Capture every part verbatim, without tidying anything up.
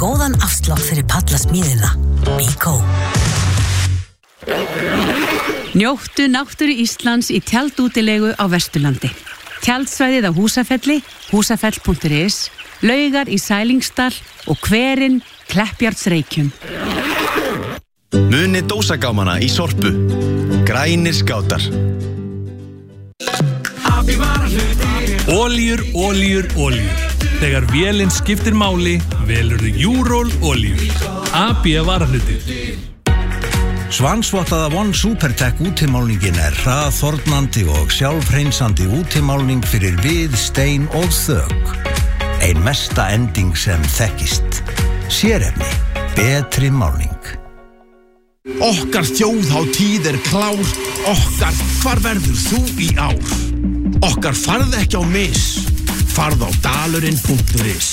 góðan afslátt fyrir pallasmíðina. Bíkó. Njóttu náttúru Íslands í tjaldútilegu á Vesturlandi. Tjaldsvæðið á Húsafelli, húsafell punktur is, Laugar í Sælingsdal og Hverinn, Kleppjárnsreykjum. Muni dósagámana í Sorpu. Grænir skátar. Olíur, olíur, olíur. Þegar vélinn skiptir máli, velurðu Júról olíur. A B varahlutir. Svansvottaða One Supertech útimálningin er hraðþornandi og sjálfhreinsandi útimálning fyrir við, stein og þök. Ein mesta ending sem þekkist. Sérefni, betri málning. Okkar þjóðhátíð er klár. Okkar, hvar verður þú í ár? Okkar farð ekki á mis. Farð á dalurinn punktur is.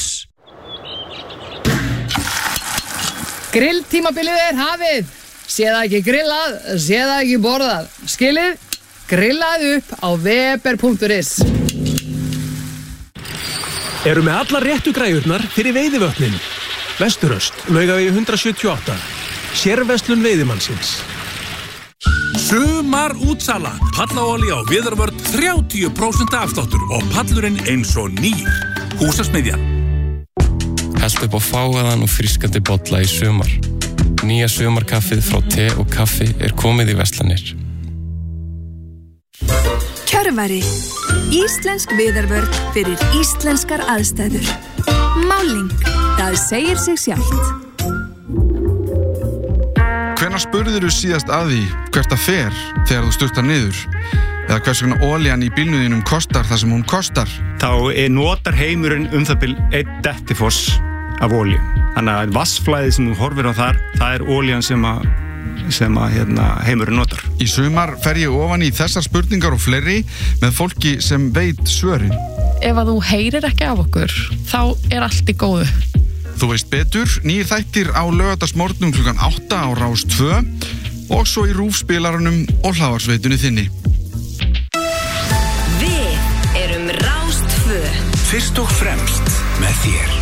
Grilltímabilið er hafið. Sé það ekki grillað, sé það ekki borðað. Skilið, grillað upp á weber punktur is. Eru með allar réttu græjurnar fyrir veiðivötnin. Vesturöst, Laugavegi hundrað sjötíu og átta. Sérverslun veiðimannsins. Sumar útsala. Pallaolía á Viðarvörn þrjátíu prósent afsláttur og pallurinn eins og nýr. Húsasmiðjan. Held upp á fágaðan og frískandi bolla í sumar. Nýja sumarkaffið frá te og kaffi er komið í verslanir. Kjörvari. Íslensk viðarvörn fyrir íslenskar aðstæður. Máling. Það segir sig sjálft. Hvenær spurðirðu síðast að því hvert það fer þegar þú sturtar niður? Eða hvers vegna olían í bílnum kostar það sem hún kostar? Þá notar heimurinn um það bil einn dettifoss af olíu. Þannig að vassflæðið sem þú horfir á þar, það er olían sem að, sem að hérna, heimurinn notar. Í sumar fer ég ofan í þessar spurningar og fleiri með fólki sem veit svörin. Ef að þú heyrir ekki af okkur, þá er allt í góðu. Þú veist betur, nýjir þættir á laugardagsmorgnum klukkan átta á Rás tvö og svo í rúfspilarunum og hlaðvarpsveitunni þinni. Við erum Rás tvö. Fyrst og fremst með þér.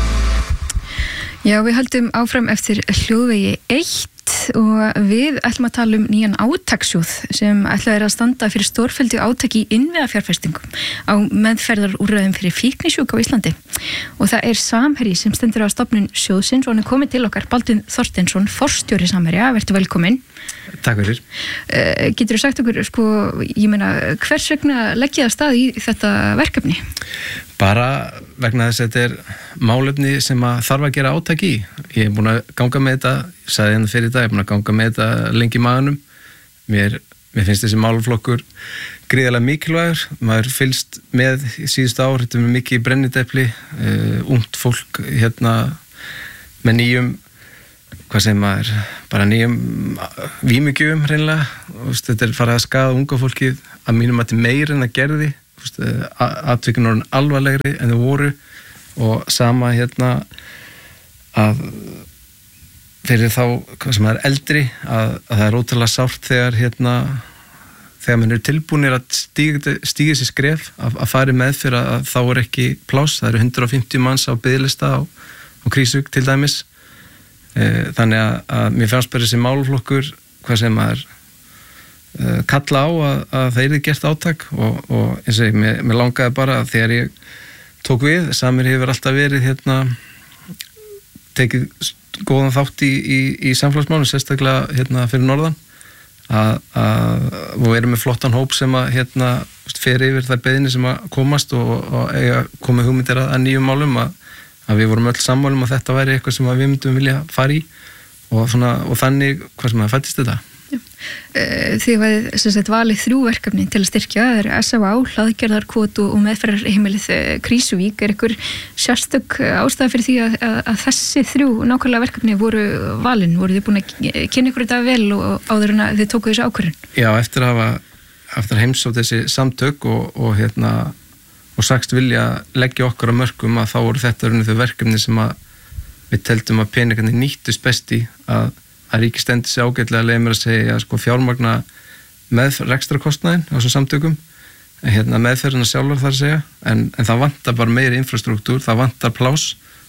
Já, við höldum áfram eftir hljóðvegi eitt og við ætlum að tala um nýjan átakssjóð sem ætlað er að standa fyrir stórfelldu átaki í innviðafjárfestingum á meðferðarúrræðum fyrir fíknisjúk á Íslandi. Og það er Samherji sem stendur á stofnun sjóðsins og hann er komið til okkar, Baldvin Þorsteinsson, forstjóri Samherja, vertu velkominn. Takk fyrir. Uh, getur þú sagt okkur, sko, ég meina, hvers vegna leggja það stað í þetta verkefni? Bara vegna þess að þetta er málefni sem að þarf að gera átak í. Ég er búin að ganga með þetta, ég sagði hérna fyrir þetta, ég er búin að ganga með þetta lengi í maganum. Mér, mér finnst þessi málaflokkur gríðarlega mikilvægur. Maður fylgst með síðustu ár, þetta er með mikið brennidepli, uh, ungt fólk hérna með nýjum, hvað sem maður, bara nýjum vímugjöfum hreinlega. Þetta er farið að skaða unga fólkið að mínum að þetta er meir en að gerði. Atvikin orðin alvarlegri en þau voru og sama hérna að fyrir þá hvað sem er eldri að, að það er ótrúlega sárt þegar hérna þegar mann eru tilbúinir að stíga, stíga sér skref að, að fara með fyrir að þá er ekki pláss, það eru hundrað og fimmtíu manns á biðlista á, á Krísvík til dæmis e, þannig að, að mér fannst bara þessi málflokkur hvað sem er kalla á að, að það yrði gert átak og, og eins og ég, mér, mér langaði bara að þegar ég tók við, Samherji hefur alltaf verið hérna tekið góðan þátt í, í, í samfélagsmálum, sérstaklega hérna fyrir norðan að, að við erum með flottan hóp sem að hérna fer yfir þær beiðni sem að komast og, og eiga komið hugmyndir að, að nýjum málum að, að við vorum öll sammálum að þetta væri eitthvað sem við myndum vilja fara í og, svona, og þannig hvað sem að fættist þetta. Þið hafið sem sagt valið þrjú verkefni til að styrkja, það er S F A, hlaðgerðarkvót og meðferðarheimilið Krísuvík. Er ykkur sérstök ástæða fyrir því að, að, að þessi þrjú nákvæmlega verkefni voru valin? Voru þið búin að kynna ykkur þetta vel og áður en að þið tókuð þessu ákvörðun? Já, eftir að hafa eftir að heimsótt þessi samtök og, og hérna og sagst vilja leggja okkar á mörkum að þá voru þetta rauninu þau verkefni sem að við teldum að peningarnir nýttust best í að að ríki stendi sig ágætlega að leiða mér að segja sko, fjármagna með rekstrakostnaðinn á þessum samtökum hérna, meðferðina sjálfur þar að segja en, en það vantar bara meiri infrastruktúr, það vantar pláss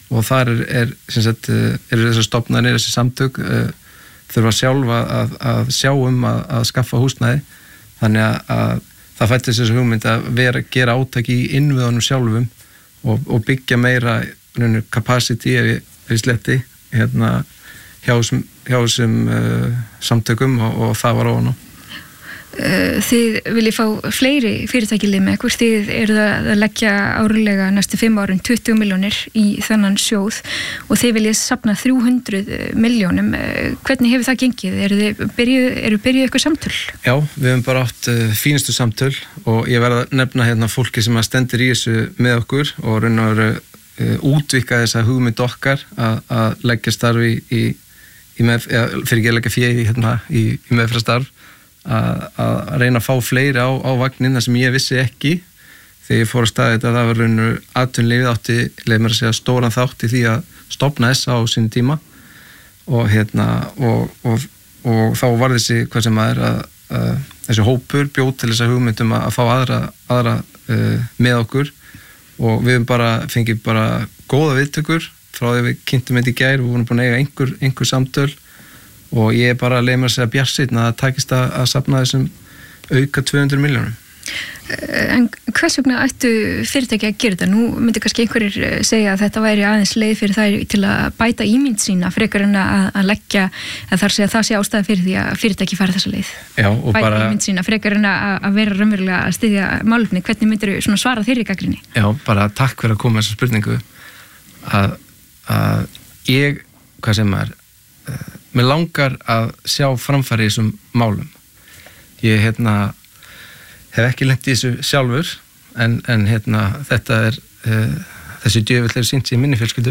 og þar er, er sem sagt, eru þessar stofnanir, þessi samtök þurfa sjálf að, að sjá um að, að skaffa húsnæði, þannig að, að það fættist þessu hugmynd að vera að gera átak í innviðunum sjálfum og, og byggja meira capacity ef ég, ef ég sletti hérna hjá þessum, hjá þessum uh, samtökum og, og það var ofan á. Þið viljið fá fleiri fyrirtækilið með ykkur, þið eru að leggja árlega næstu fimm árin tuttugu milljónir í þennan sjóð og þið viljið safna þrjú hundruð milljónum. Hvernig hefur það gengið? Eru þið byrjuð, eru byrjuð ykkur samtöl? Já, við hefum bara átt uh, fínustu samtöl og ég verð að nefna hérna fólki sem að stendur í þessu með okkur og raun og veru uh, útvika þessa hugmynd okkar að, að leggja starfi í, í með, ja, fyrir ekki að leggja fjö í, hérna, í, í meðfrastarf að, að reyna að fá fleiri á, á vagnin þar sem ég vissi ekki þegar ég fór að staða þetta að það var raunur atvinnulífið átti, leið mér að segja stóran þátt í því að stofna þess á sín tíma og hérna og, og, og þá var þessi hvað sem að er að, að þessi hópur bjóð til þessa hugmyndum að, að fá aðra, aðra uh, með okkur og við bara fengið bara góða viðtökur frá því við kynntum þetta í gær, við vorum búin að eiga einhver, einhver samtöl og ég er bara að leið mér að segja bjartsýnn að það takist að, að safna þessum auka tvö hundruð milljónum. En hvers vegna ættu fyrirtæki að gera þetta? Nú myndi kannski einhverjir segja að þetta væri aðeins leið fyrir þær til að bæta ímynd sína frekar en að, að leggja, að þar sé að það sé ástæða fyrir því að fyrirtæki fara þessa leið. Já, og bæta bara ímynd sína frekar en að, að vera raunverulega að styðja málefni. Hvernig myndir þú svara þeirri gagnrýni? Já, bara takk fyrir að koma þessa spurningu að, að ég, hvað sem er uh, mér langar að sjá framfæri í þessum málum. Ég hérna hef ekki lent í þessu sjálfur en, en hérna þetta er uh, þessi djöfull er sýnt í minni fjölskyldu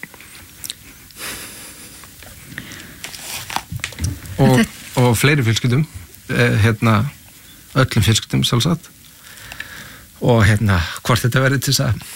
og, og fleiri fjölskyldum uh, hérna öllum fjölskyldum sjálfsagt og hérna hvort þetta verður til þess að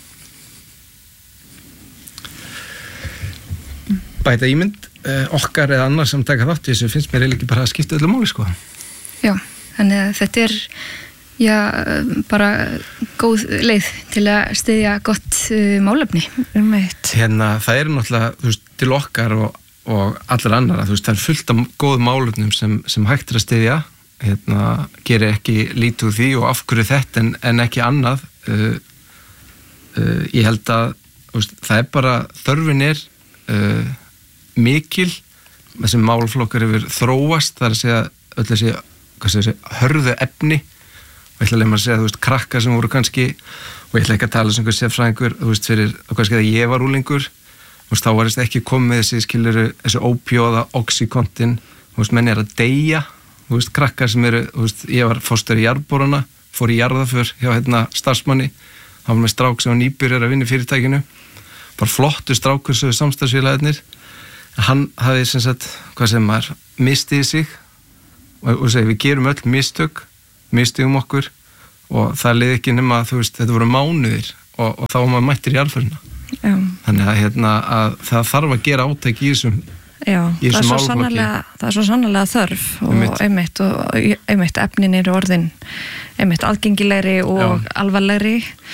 bæta ímynd uh, okkar eða annar sem taka þátt í þessu finnst mér eiginlega ekki bara að skipta öllu máli sko. Já, þannig að þetta er já, bara góð leið til að styðja gott uh, málefni. Hérna, það er náttúrulega þú veist, til okkar og, og allar annara, þú veist, það er fullt af góð málefnum sem, sem hægt er að styðja hérna, gerir ekki lítið úr því og af hverju þetta en, en ekki annað uh, uh, ég held að veist, það er bara, þörfin er uh, mikil þessi málflokkar hefur þróast það er að segja öll þessi, þessi hörðu efni og ég ætla að leið maður að segja þú veist krakkar sem voru kannski og ég ætla ekki að tala sem einhver sérfræðingur þú veist fyrir kannski að ég var úlingur þú veist þá var þetta ekki komið þessi skiluru þessi ópíóða oxycontin þú veist menn er að deyja þú veist krakkar sem eru þú veist ég var fóstur í jarðborana fór í jarðaför hjá hérna starfsmanni hann var með strák sem var nýbyrjar að vinna í fyrirtækinu bara flottu strákur sem samstarfsfélagarnir hann hafði sem sagt, hvað sem maður mistiði sig og, og segi, við gerum öll mistök mistigum okkur og það leiði ekki nema þú veist, þetta voru mánuðir og, og þá var maður mættir í alförina þannig að, hérna, að það þarf að gera átæk í þessum Já, í þessum það, er sannarlega, það er svo sannarlega þörf og einmitt, einmitt, og einmitt efnin eru orðin einmitt algengilegri og Já. Alvarlegri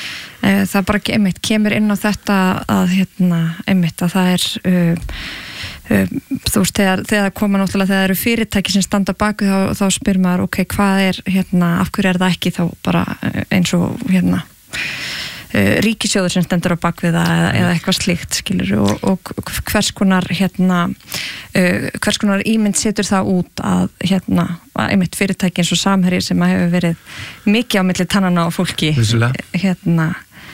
það bara einmitt kemur inn á þetta að hérna, einmitt að það er uh, uh, þú veist, þegar, þegar koma náttúrulega þegar það eru fyrirtæki sem standa baku þá, þá spyr maður, ok, hvað er hérna, af hverju er það ekki þá bara eins og hérna uh, ríkissjóður sem stendur á bakvið það eða, eða eitthvað slíkt, skilur og, og hvers konar hérna uh, hvers konar ímynd setur það út að hérna, að einmitt fyrirtæki eins og Samherji sem að hefur verið mikið á milli tannana á fólki Vissulega. hérna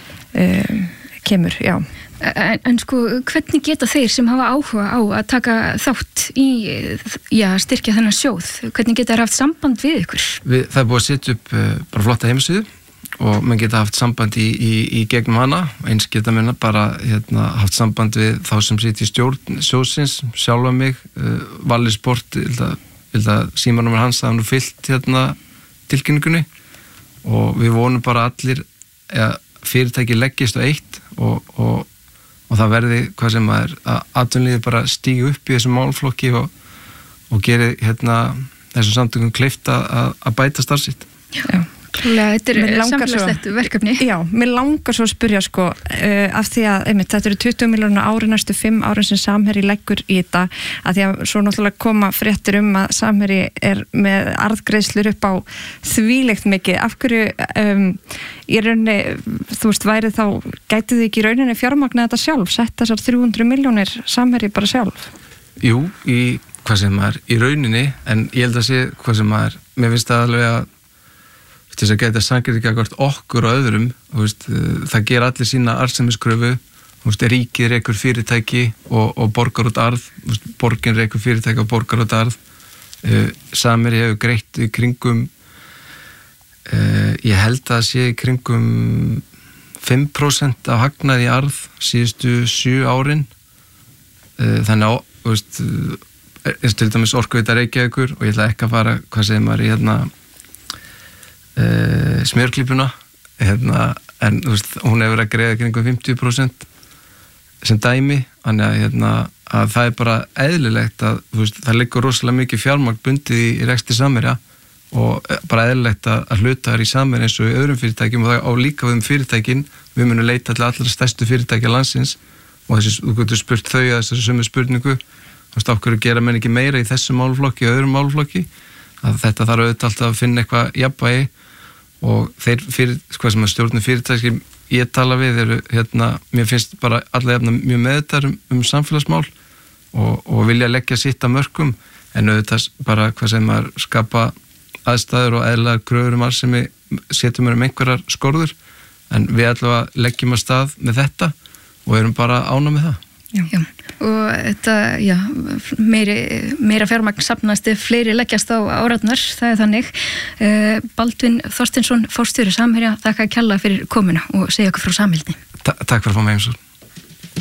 um, kemur, já En, en sko, hvernig geta þeir sem hafa áhuga á að taka þátt í, já, styrkja þennan sjóð, hvernig geta þeir haft samband við ykkur? Við, það er búið að setja upp uh, bara flotta heimasíðu og mann geta haft samband í, í, í gegnum hana, eins geta minna bara hérna, haft samband við þá sem sitt í stjórn sjóðsins, sjálfa mig, uh, Valli Sport, vil það símanúmer hans, það er nú fyllt hérna tilkynningunni og við vonum bara allir að fyrirtæki leggist á eitt og, og og það verði hvað sem er að atvinnulífið bara stígi upp í þessum málflokki og, og geri hérna þessum samtökum kleift að, að bæta starfsitt. Já, Klálega, þetta Mig er langar svo- samfélagslegt verkefni. Já, mér langar svo að spyrja sko uh, af því að einmitt, þetta eru tuttugu milljónir ári næstu fimm árin sem Samherji leggur í þetta, að því að svo náttúrulega koma fréttir um að Samherji er með arðgreiðslur upp á þvílegt mikið. Af hverju um, í rauninni, þú veist, væri þá gætu þið ekki í rauninni fjármagna þetta sjálf, sett þessar þrjú hundruð milljónir Samherji bara sjálf? Jú, í hvað sem er í rauninni, en ég held að sé hvað sem er, mér finnst það alveg að til þess að geta sanngirði ekki okkur og öðrum, veist, það ger allir sína arðsemiskröfu, veist, ríkið rekur fyrirtæki og, og borgar út arð, veist, borgin rekur fyrirtæki og borgar út arð. uh, Samherji hefur greitt í kringum uh, ég held að sé í kringum fimm prósent af hagnaði í arð síðustu sjö árin. uh, þannig að veist, eins til dæmis Orkuveita Reykjavíkur, og ég ætla ekki að fara, hvað segir maður í hérna Uh, smjörklípuna hérna, en þú veist, hún hefur verið að greiða kringum fimmtíu prósent sem dæmi, þannig að, hérna, að það er bara eðlilegt að veist, það liggur rosalega mikið fjármagn bundið í, í rekstri Samherja og bara eðlilegt að, að hluta þar í Samherja eins og í öðrum fyrirtækjum, og það á líka við um fyrirtækin, við munum leita til allra stærstu fyrirtækja landsins og þessi, þú getur spurt þau að þessari sömu spurningu, þú veist, af hverju gera menn ekki meira í þessum málflokki og öðrum málflokki, að þetta þarf auðvitað alltaf að finna eitthvað jafnvægi. Og þeir fyrir, hvað sem að stjórnum fyrirtæki ég tala við eru, hérna, mér finnst bara alla jafna mjög meðvitaðir um, um samfélagsmál og, og vilja leggja sitt að mörkum, en auðvitað bara hvað sem að skapa aðstæður og eðlaðar kröfur um alls sem við setjum um einhverjar skorður, en við allavega leggjum að stað með þetta og erum bara ána með það. Já. Já, og þetta, já, meiri, meira fjármagn safnast ef fleiri leggjast á áratnar, það er þannig. Uh, Baldvin Þorsteinsson, forstjóri Samherja, þakka kærlega fyrir komuna og segja okkur frá samhildni. Ta- Takk fyrir að fá mig eins og